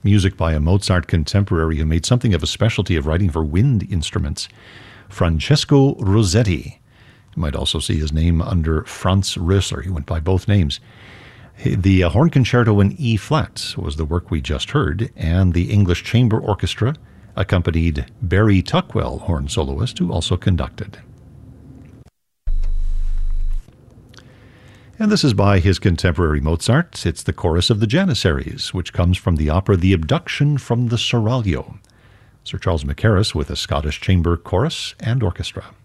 music by a Mozart contemporary who made something of a specialty of writing for wind instruments, Francesco Rossetti. You might also see his name under Franz Rösler. He went by both names. The Horn Concerto in E-flat was the work we just heard, and the English Chamber Orchestra accompanied Barry Tuckwell, horn soloist, who also conducted. And this is by his contemporary Mozart. It's the chorus of the Janissaries, which comes from the opera The Abduction from the Seraglio. Sir Charles Mackerras with a Scottish Chamber Chorus and Orchestra.